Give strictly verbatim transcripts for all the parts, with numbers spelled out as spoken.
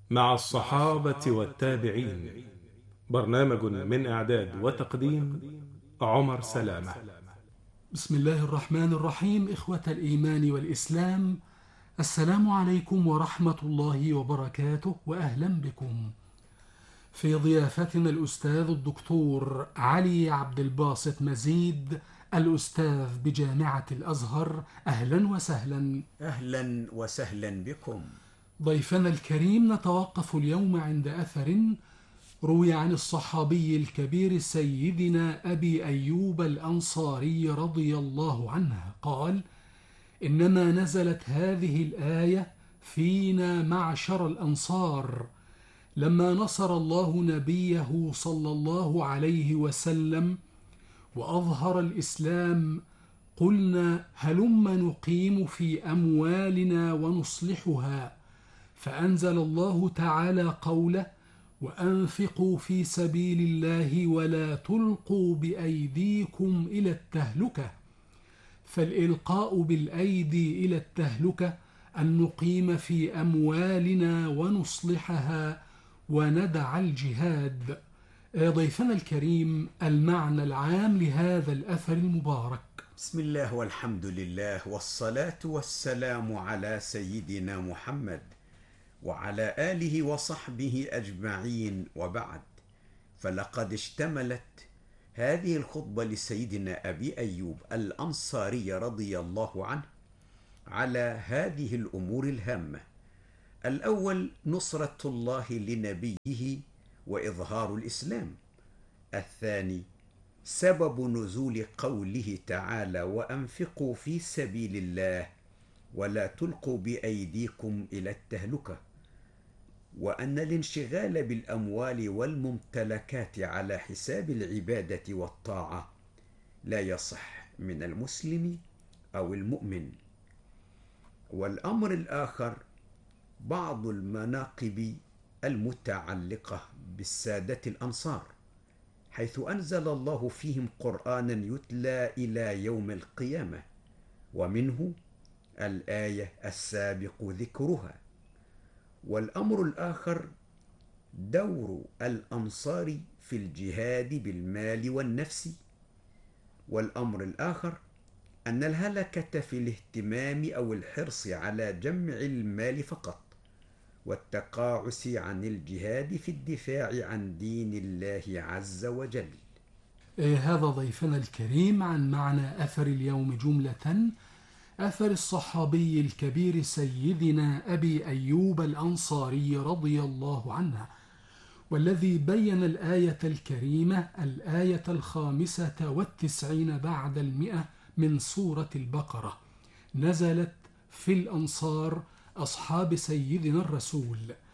مع الصحابة والتابعين. برنامج من إعداد وتقديم عمر سلامة. بسم الله الرحمن الرحيم. إخوة الإيمان والإسلام، السلام عليكم ورحمة الله وبركاته، وأهلا بكم في ضيافتنا الأستاذ الدكتور علي عبد الباسط مزيد، الأستاذ بجامعة الأزهر. أهلا وسهلا. أهلا وسهلا بكم. ضيفنا الكريم، نتوقف اليوم عند أثر روي عن الصحابي الكبير سيدنا أبي أيوب الأنصاري رضي الله عنه قال: إنما نزلت هذه الآية فينا معشر الأنصار لما نصر الله نبيه صلى الله عليه وسلم وأظهر الإسلام، قلنا هلم نقيم في أموالنا ونصلحها، فأنزل الله تعالى قوله: وأنفقوا في سبيل الله ولا تلقوا بأيديكم إلى التهلكة. فالإلقاء بالأيدي إلى التهلكة أن نقيم في أموالنا ونصلحها وندع الجهاد. ضيفنا الكريم، المعنى العام لهذا الأثر المبارك. بسم الله والحمد لله والصلاة والسلام على سيدنا محمد وعلى آله وصحبه أجمعين، وبعد، فلقد اشتملت هذه الخطبة لسيدنا أبي أيوب الأنصاري رضي الله عنه على هذه الأمور الهامة: الأول نصرة الله لنبيه وإظهار الإسلام. الثاني سبب نزول قوله تعالى: وأنفقوا في سبيل الله ولا تلقوا بأيديكم إلى التهلكة. وأن الانشغال بالأموال والممتلكات على حساب العبادة والطاعة لا يصح من المسلم أو المؤمن. والأمر الآخر بعض المناقب المتعلقة بالسادة الأنصار، حيث أنزل الله فيهم قرآنا يتلى إلى يوم القيامة، ومنه الآية السابق ذكرها. والأمر الآخر دور الأنصار في الجهاد بالمال والنفس. والأمر الآخر أن الهلكة في الاهتمام أو الحرص على جمع المال فقط، والتقاعس عن الجهاد في الدفاع عن دين الله عز وجل. هذا ضيفنا الكريم عن معنى أثر اليوم جملة: أثر الصحابي الكبير سيدنا أبي أيوب الأنصاري رضي الله عنه، والذي بين الآية الكريمة، الآية الخامسة والتسعين بعد المئة من سورة البقرة، نزلت في الأنصار أصحاب سيدنا الرسول.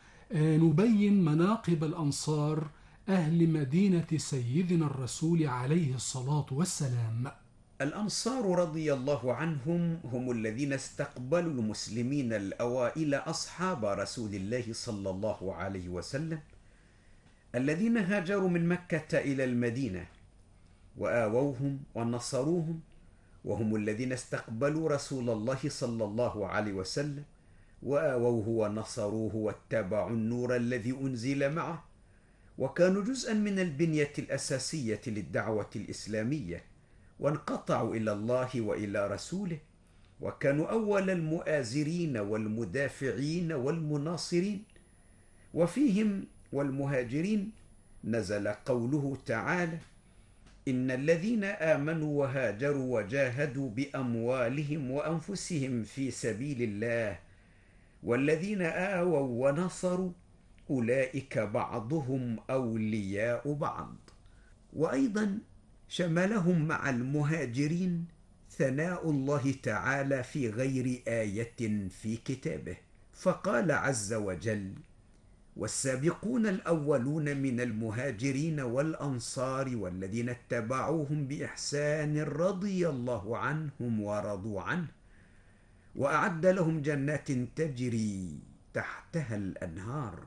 نبين مناقب الأنصار أهل مدينة سيدنا الرسول عليه الصلاة والسلام. الأنصار رضي الله عنهم هم الذين استقبلوا المسلمين الأوائل أصحاب رسول الله صلى الله عليه وسلم، الذين هاجروا من مكة إلى المدينة وآووهم ونصروهم، وهم الذين استقبلوا رسول الله صلى الله عليه وسلم وآووه ونصروه واتبعوا النور الذي أنزل معه، وكانوا جزءا من البنية الأساسية للدعوة الإسلامية، وانقطعوا إلى الله وإلى رسوله، وكانوا أول المؤازرين والمدافعين والمناصرين. وفيهم والمهاجرين نزل قوله تعالى: إن الذين آمنوا وهاجروا وجاهدوا بأموالهم وأنفسهم في سبيل الله والذين آووا ونصروا أولئك بعضهم أولياء بعض. وأيضا شملهم مع المهاجرين ثناء الله تعالى في غير آية في كتابه، فقال عز وجل: والسابقون الأولون من المهاجرين والأنصار والذين اتبعوهم بإحسان رضي الله عنهم ورضوا عنه وأعد لهم جنات تجري تحتها الأنهار.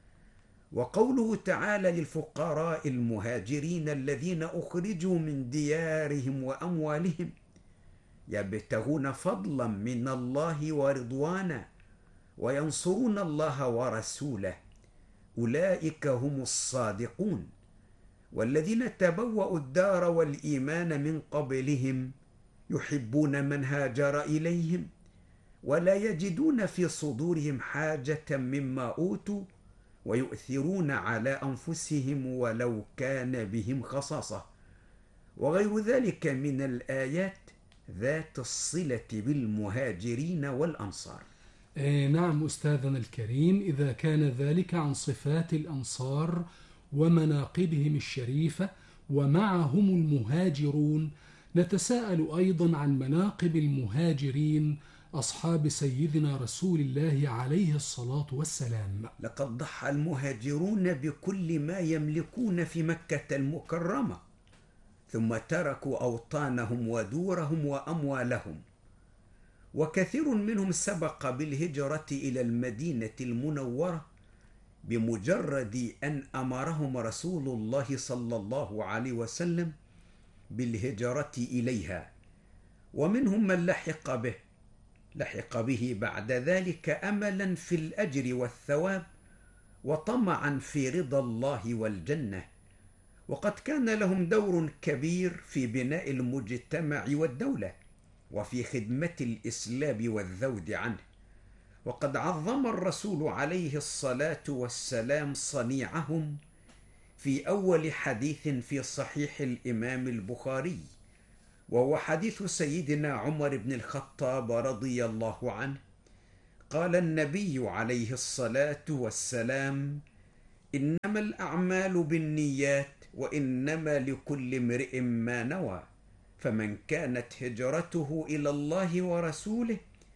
وقوله تعالى للفقراء المهاجرين الذين أخرجوا من ديارهم وأموالهم يبتغون فضلا من الله ورضوانا وينصرون الله ورسوله أولئك هم الصادقون والذين تبوأوا الدار والإيمان من قبلهم يحبون من هاجر إليهم ولا يجدون في صدورهم حاجة مما أوتوا ويؤثرون على أنفسهم ولو كان بهم خصاصة، وغير ذلك من الآيات ذات الصلة بالمهاجرين والأنصار. آه نعم أستاذنا الكريم، إذا كان ذلك عن صفات الأنصار ومناقبهم الشريفة ومعهم المهاجرون، نتساءل أيضا عن مناقب المهاجرين أصحاب سيدنا رسول الله عليه الصلاة والسلام. لقد ضحى المهاجرون بكل ما يملكون في مكة المكرمة، ثم تركوا أوطانهم ودورهم وأموالهم، وكثير منهم سبق بالهجرة إلى المدينة المنورة بمجرد أن أمرهم رسول الله صلى الله عليه وسلم بالهجرة إليها، ومنهم من لحق به لحق به بعد ذلك أملا في الأجر والثواب وطمعا في رضا الله والجنة، وقد كان لهم دور كبير في بناء المجتمع والدولة وفي خدمة الإسلام والذود عنه. وقد عظم الرسول عليه الصلاة والسلام صنيعهم في أول حديث في صحيح الإمام البخاري، وهو حديث سيدنا عمر بن الخطاب رضي الله عنه. قال النبي عليه الصلاة والسلام: إنما الأعمال بالنيات وإنما لكل امرئ ما نوى، فمن كانت هجرته إلى الله ورسوله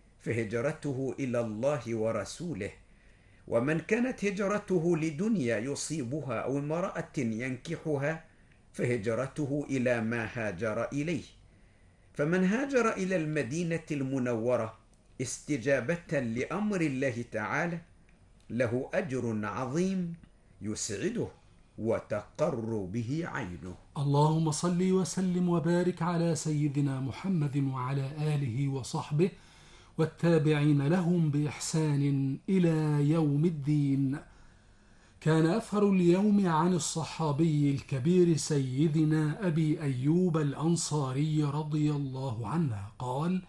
فهجرته إلى الله ورسوله، ومن كانت هجرته لدنيا يصيبها أو امرأة ينكحها فهجرته إلى ما هاجر إليه. فمن هاجر إلى المدينة المنورة استجابة لأمر الله تعالى له أجر عظيم يسعده وتقر به عينه. اللهم صل وسلم وبارك على سيدنا محمد وعلى آله وصحبه والتابعين لهم بإحسان إلى يوم الدين. كان أثر اليوم عن الصحابي الكبير سيدنا أبي أيوب الأنصاري رضي الله عنه قال: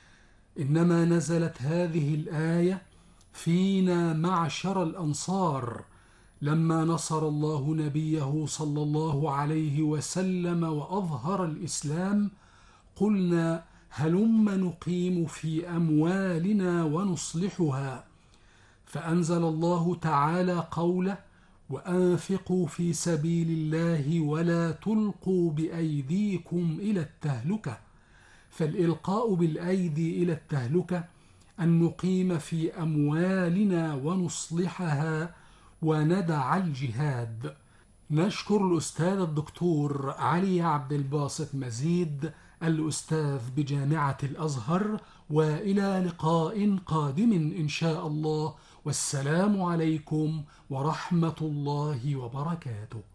إنما نزلت هذه الآية فينا معشر الأنصار لما نصر الله نبيه صلى الله عليه وسلم وأظهر الإسلام، قلنا هلم نقيم في أموالنا ونصلحها، فأنزل الله تعالى قوله: وأنفقوا في سبيل الله ولا تلقوا بأيديكم إلى التهلكة. فالإلقاء بالأيدي إلى التهلكة أن نقيم في أموالنا ونصلحها وندع الجهاد. نشكر الأستاذ الدكتور علي عبد الباسط مزيد الأستاذ بجامعة الأزهر، وإلى لقاء قادم إن شاء الله، والسلام عليكم ورحمة الله وبركاته.